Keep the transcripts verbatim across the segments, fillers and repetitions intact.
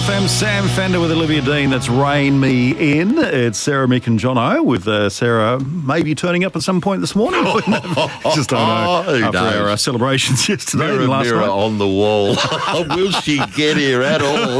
F M, Sam Fender with Olivia Dean. That's Rain Me In. It's Sarah, Mick and Jono with uh, Sarah maybe turning up at some point this morning. Just don't know. Who After knows? our uh, celebrations yesterday Mirror, and last mirror night. on the wall. Will she get here at all?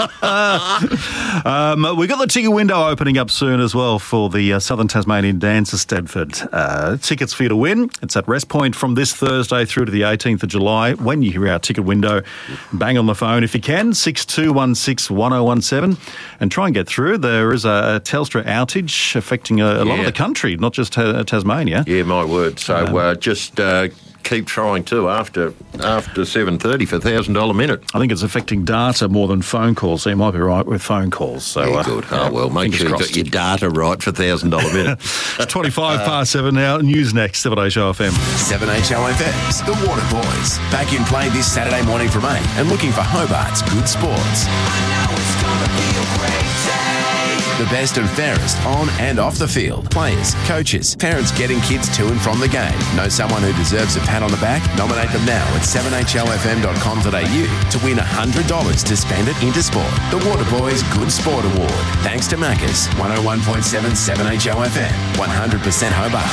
um, we've got the ticket window opening up soon as well for the uh, Southern Tasmanian Dance of Stedford. Uh, tickets for you to win. It's at Rest Point from this Thursday through to the eighteenth of July. When you hear our ticket window, bang on the phone if you can, six two one six one oh one seven, and try and get through. There is a, a Telstra outage affecting a, a yeah. lot of the country, not just uh, Tasmania. Yeah, my word. So uh, just uh, keep trying too after after seven thirty for one thousand dollars a minute. I think it's affecting data more than phone calls, so you might be right with phone calls. So, yeah, uh, good. Oh, well, make sure you got your data right for one thousand dollars a minute. It's twenty-five uh, past seven now. News next, seven H O F M. seven H O F M's The Water Boys. Back in play this Saturday morning from eight and looking for Hobart's good sports. I know it's gonna be a great day. The best and fairest on and off the field. Players, coaches, parents getting kids to and from the game. Know someone who deserves a pat on the back? Nominate them now at seven h o f m dot com dot a u to win one hundred dollars to spend it into sport. The Water Boys Good Sport Award. Thanks to Macca's. one oh one point seven seven H O F M. one hundred percent Hobart.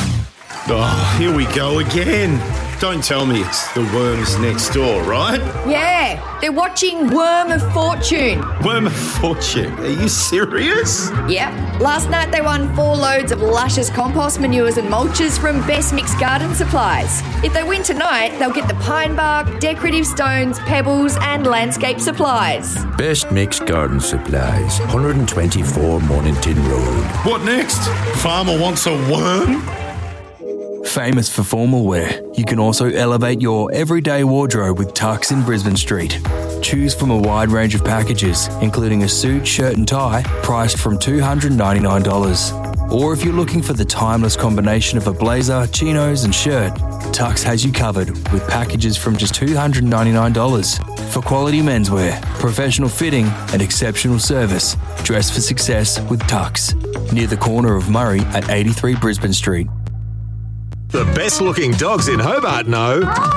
Oh, here we go again. Don't tell me it's the worms next door, right? Yeah, they're watching Worm of Fortune. Worm of Fortune? Are you serious? Yep. Last night they won four loads of luscious compost manures and mulches from Best Mixed Garden Supplies. If they win tonight, they'll get the pine bark, decorative stones, pebbles and landscape supplies. Best Mixed Garden Supplies, one twenty-four Mornington Road. What next? Farmer wants a worm? Famous for formal wear, you can also elevate your everyday wardrobe with Tux in Brisbane Street. Choose from a wide range of packages, including a suit, shirt and tie, priced from two hundred ninety-nine dollars. Or if you're looking for the timeless combination of a blazer, chinos and shirt, Tux has you covered with packages from just two hundred ninety-nine dollars. For quality menswear, professional fitting and exceptional service, dress for success with Tux. Near the corner of Murray at eighty-three Brisbane Street. The best-looking dogs in Hobart know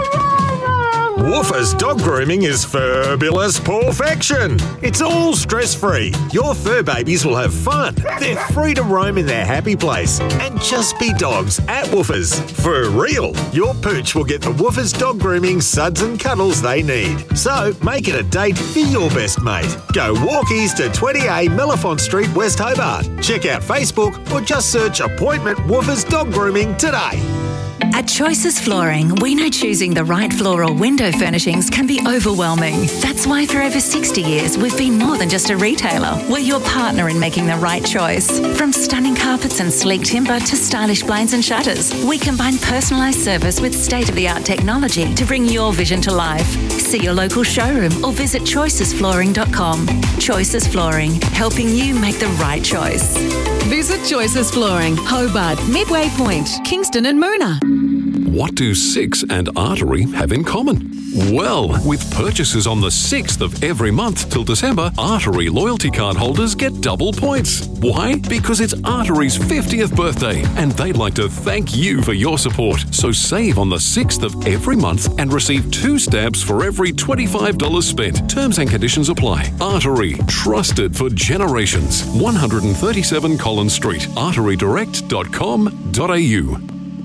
Woofers Dog Grooming is fabulous perfection. It's all stress-free. Your fur babies will have fun. They're free to roam in their happy place and just be dogs at Woofers. For real, your pooch will get the Woofers Dog Grooming suds and cuddles they need. So make it a date for your best mate. Go walkies to twenty A Mellifont Street, West Hobart. Check out Facebook or just search Appointment Woofers Dog Grooming today. At Choices Flooring, we know choosing the right floor or window furnishings can be overwhelming. That's why for over sixty years, we've been more than just a retailer. We're your partner in making the right choice. From stunning carpets and sleek timber to stylish blinds and shutters, we combine personalised service with state-of-the-art technology to bring your vision to life. See your local showroom or visit choices flooring dot com. Choices Flooring, helping you make the right choice. Visit Choices Flooring, Hobart, Midway Point, Kingston and Moona. What do Six and Artery have in common? Well, with purchases on the sixth of every month till December, Artery loyalty card holders get double points. Why? Because it's Artery's fiftieth birthday, and they'd like to thank you for your support. So save on the sixth of every month and receive two stamps for every twenty-five dollars spent. Terms and conditions apply. Artery, trusted for generations. one thirty-seven Collins Street, artery direct dot com dot a u.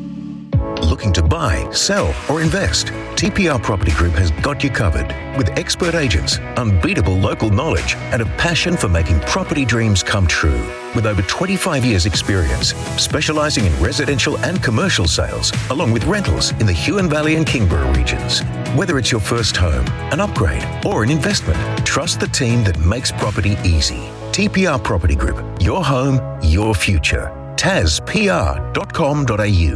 Looking to buy, sell, or invest? T P R Property Group has got you covered. With expert agents, unbeatable local knowledge, and a passion for making property dreams come true. With over twenty-five years experience, specialising in residential and commercial sales, along with rentals in the Huon Valley and Kingborough regions. Whether it's your first home, an upgrade, or an investment, trust the team that makes property easy. T P R Property Group, your home, your future. taz p r dot com dot a u.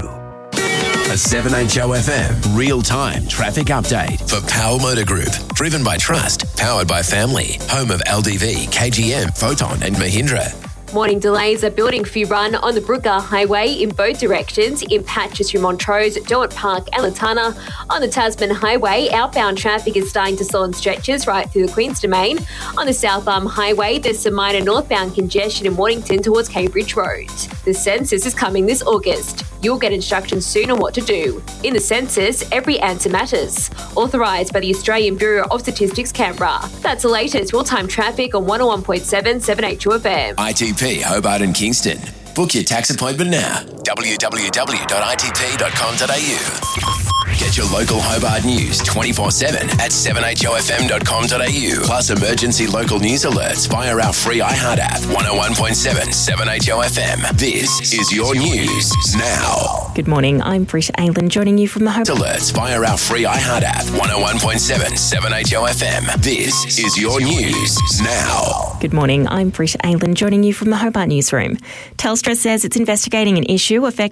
A seven H O F M real-time traffic update for Power Motor Group. Driven by trust, powered by family. Home of L D V, K G M, Photon and Mahindra. Morning delays are building for you run on the Brooker Highway in both directions in patches through Montrose, Derwent Park and Latana. On the Tasman Highway, outbound traffic is starting to slow in stretches right through the Queen's Domain. On the South Arm Highway, there's some minor northbound congestion in Mornington towards Cambridge Road. The census is coming this August. You'll get instructions soon on what to do. In the census, every answer matters. Authorised by the Australian Bureau of Statistics, Canberra. That's the latest real-time traffic on one oh one point seven seven H two F M. I T P Hobart and Kingston. Book your tax appointment now. w w w dot i t p dot com dot a u. Get your local Hobart news twenty-four seven at seven h o f m dot com dot a u. Plus emergency local news alerts via our free iHeart app. one oh one point seven seven H O F M. This is your news now. Good morning, I'm Britt Aylan joining you from the Hobart. Alerts via our free iHeart app. one oh one point seven seven H O F M. This is your news now. Good morning, I'm Britt Aylan joining you from the Hobart newsroom. Telstra says it's investigating an issue affecting